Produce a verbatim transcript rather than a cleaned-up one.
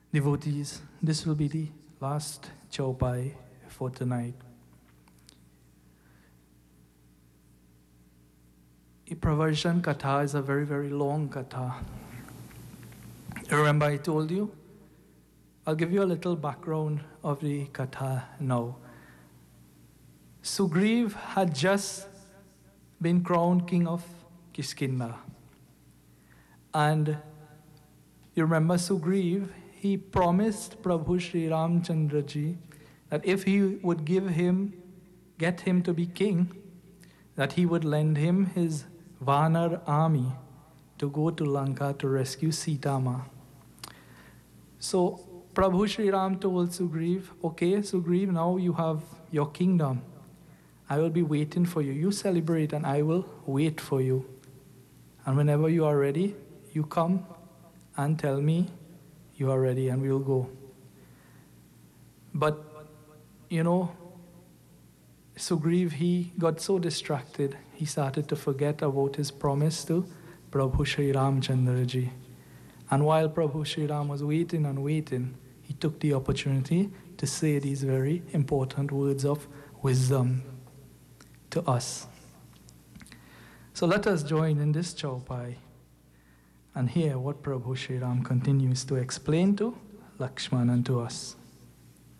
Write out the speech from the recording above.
Devotees, this will be the last chaupai for tonight. A Pravarjan Katha is a very, very long Katha. Remember I told you? I'll give you a little background of the Katha now. Sugriv had just been crowned king of Kiskindha. And you remember Sugriv, he promised Prabhu Sri Ramchandra Ji that if he would give him, get him to be king, that he would lend him his Vanar army to go to Lanka to rescue Sita Ma. So Prabhu Sri Ram told Sugriv, okay, Sugriv, now you have your kingdom. I will be waiting for you. You celebrate and I will wait for you. And whenever you are ready, you come and tell me you are ready and we'll go. But, you know, Sugriv, he got so distracted, he started to forget about his promise to Prabhu Sri Ramchandra Ji. And while Prabhu Sri Ram was waiting and waiting, he took the opportunity to say these very important words of wisdom to us. So let us join in this chaupai and hear what Prabhu Sri Ram continues to explain to Lakshman and to us.